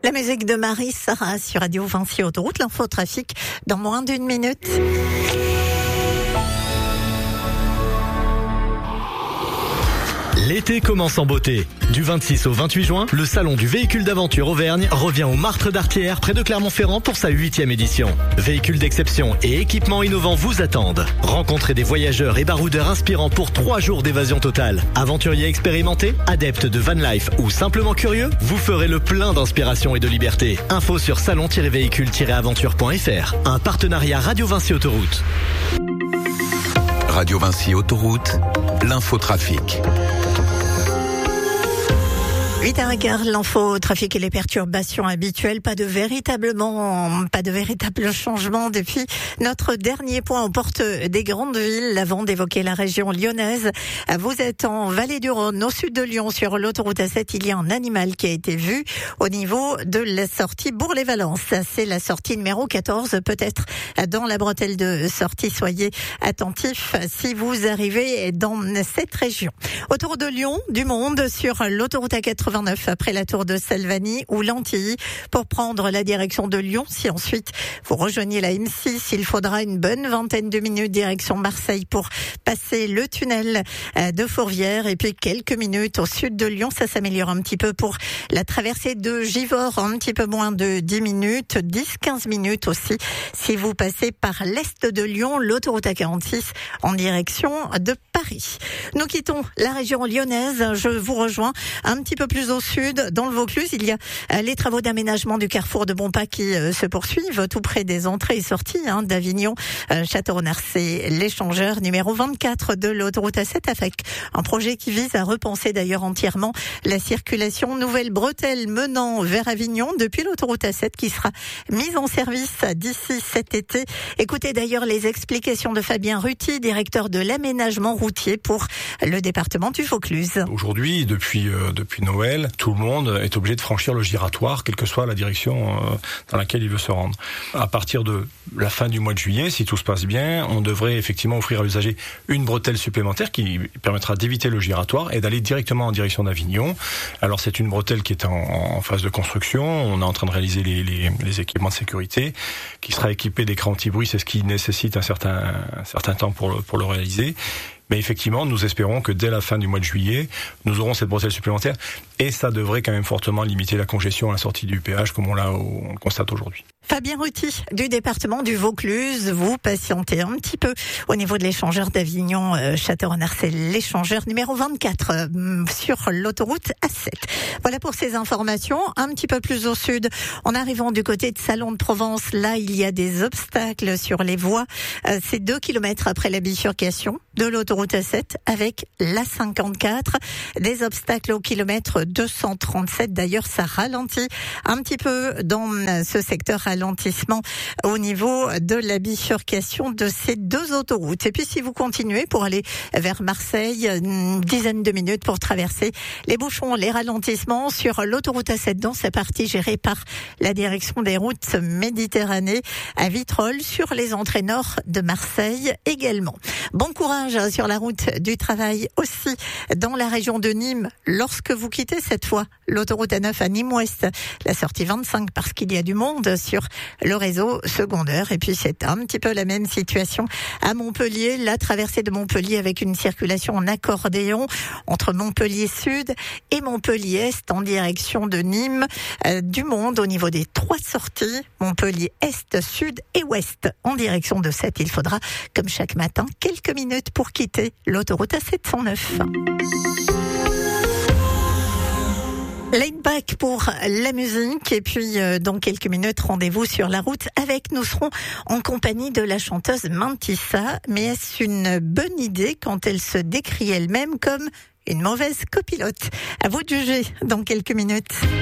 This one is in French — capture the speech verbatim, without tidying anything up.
La musique de Marie Sarah sur Radio Vinci Autoroute, l'infotrafic dans moins d'une minute. L'été commence en beauté. Du vingt-six au vingt-huit juin, le salon du véhicule d'aventure Auvergne revient au Martre d'Artière près de Clermont-Ferrand pour sa huitième édition. Véhicules d'exception et équipements innovants vous attendent. Rencontrez des voyageurs et baroudeurs inspirants pour trois jours d'évasion totale. Aventuriers expérimentés, adeptes de van life ou simplement curieux, vous ferez le plein d'inspiration et de liberté. Info sur salon tiret véhicule tiret aventure point f r. Un partenariat Radio Vinci Autoroute. Radio Vinci Autoroute, l'infotrafic. huit heures quinze, l'info, trafic et les perturbations habituelles. Pas de véritablement, pas de véritable changement depuis notre dernier point aux portes des grandes villes. Avant d'évoquer la région lyonnaise, vous êtes en Vallée du Rhône, au sud de Lyon, sur l'autoroute A sept. Il y a un animal qui a été vu au niveau de la sortie Bourg-les-Valences. C'est la sortie numéro quatorze, peut-être dans la bretelle de sortie. Soyez attentifs si vous arrivez dans cette région. Autour de Lyon, du monde sur l'autoroute A quatre-vingt-neuf après la tour de Salvani ou Lantilly pour prendre la direction de Lyon. Si ensuite vous rejoignez la M six, il faudra une bonne vingtaine de minutes direction Marseille pour passer le tunnel de Fourvière, et puis quelques minutes au sud de Lyon. Ça s'améliore un petit peu pour la traversée de Givors, un petit peu moins de dix minutes, dix quinze minutes aussi si vous passez par l'est de Lyon, l'autoroute A quarante-six en direction de Paris. Nous quittons la région lyonnaise. Je vous rejoins un petit peu plus au sud, dans le Vaucluse. Il y a les travaux d'aménagement du carrefour de Bonpas qui euh, se poursuivent tout près des entrées et sorties hein, d'Avignon, euh, Château-Renard-c'est l'échangeur numéro vingt-quatre de l'autoroute A sept, avec un projet qui vise à repenser d'ailleurs entièrement la circulation. Nouvelle bretelle menant vers Avignon depuis l'autoroute A sept qui sera mise en service d'ici cet été. Écoutez d'ailleurs les explications de Fabien Ruti, directeur de l'aménagement routier pour le département du Vaucluse. Aujourd'hui, depuis, euh, depuis Noël, tout le monde est obligé de franchir le giratoire, quelle que soit la direction euh, dans laquelle il veut se rendre. À partir de la fin du mois de juillet, si tout se passe bien, on devrait effectivement offrir à l'usager une bretelle supplémentaire qui permettra d'éviter le giratoire et d'aller directement en direction d'Avignon. Alors c'est une bretelle qui est en, en phase de construction. On est en train de réaliser les, les, les équipements de sécurité, qui sera équipé d'écrans anti-bruit. C'est ce qui nécessite un certain, un certain temps pour le, pour le réaliser. Mais effectivement, nous espérons que dès la fin du mois de juillet, nous aurons cette bretelle supplémentaire et ça devrait quand même fortement limiter la congestion à la sortie du péage comme on, l'a, on le constate aujourd'hui. Fabien Ruti du département du Vaucluse, vous patientez un petit peu au niveau de l'échangeur d'Avignon, euh, Château-Renard, c'est l'échangeur numéro vingt-quatre euh, sur l'autoroute A sept. Voilà pour ces informations. Un petit peu plus au sud, en arrivant du côté de Salon de Provence, là il y a des obstacles sur les voies. Euh, c'est deux kilomètres après la bifurcation de l'autoroute A sept avec la cinquante-quatre. Des obstacles au kilomètre deux cent trente-sept. D'ailleurs, ça ralentit un petit peu dans ce secteur ralentissement au niveau de la bifurcation de ces deux autoroutes. Et puis si vous continuez pour aller vers Marseille, une dizaine de minutes pour traverser les bouchons, les ralentissements sur l'autoroute A sept dans sa partie gérée par la direction des routes Méditerranée à Vitrolles, sur les entrées nord de Marseille également. Bon courage sur la route du travail aussi dans la région de Nîmes lorsque vous quittez cette fois l'autoroute A neuf à Nîmes-Ouest, la sortie vingt-cinq, parce qu'il y a du monde sur le réseau secondaire. Et puis c'est un petit peu la même situation à Montpellier, la traversée de Montpellier avec une circulation en accordéon entre Montpellier Sud et Montpellier Est en direction de Nîmes. Euh, du monde au niveau des trois sorties, Montpellier Est, Sud et Ouest en direction de Sète. Il faudra, comme chaque matin, quelques minutes pour quitter l'autoroute A sept cent neuf. Laid back pour la musique, et puis euh, dans quelques minutes, rendez-vous sur la route avec, nous serons en compagnie de la chanteuse Mantissa. Mais est-ce une bonne idée quand elle se décrit elle-même comme une mauvaise copilote? À vous de juger dans quelques minutes.